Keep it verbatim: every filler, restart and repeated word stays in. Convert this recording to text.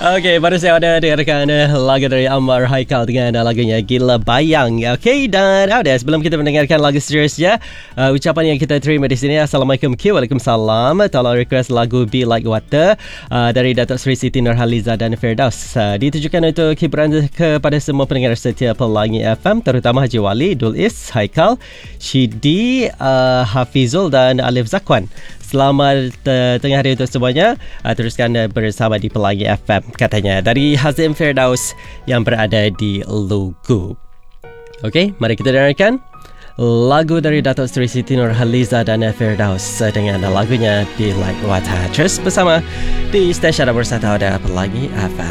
Okey, baru saya ada dengarkan uh, lagu dari Ammar Haikal dengan uh, lagunya Gila Bayang. Okey, dan uh, sebelum kita mendengarkan lagu seterusnya, uh, ucapan yang kita terima di sini, Assalamualaikum Q, Waalaikumsalam. Tolong request lagu Be Like Water uh, dari Datuk Seri Siti Nurhaliza dan Firdaus. Uh, ditujukan untuk hiburan kepada semua pendengar setia Pelangi F M, terutama Haji Wali, Dul Is, Haikal, Shidi, uh, Hafizul dan Alif Zakwan. Selamat uh, tengah hari untuk semuanya. Uh, teruskan uh, bersama di Pelangi F M, katanya dari Hazim Firdaus yang berada di Lugu. Okey, mari kita dengarkan lagu dari Datuk Seri Siti Nurhaliza dan Firdaus dengan lagunya Be Like Water. Terus bersama di stesen nomor satu ada Pelangi F M.